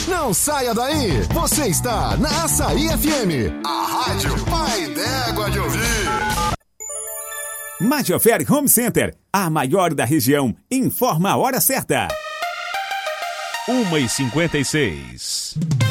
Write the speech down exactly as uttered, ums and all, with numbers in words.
Não saia daí. Você está na Açaí F M, a rádio pai d'égua de ouvir. Majofere Home Center, a maior da região, informa a hora certa. uma e cinquenta e seis.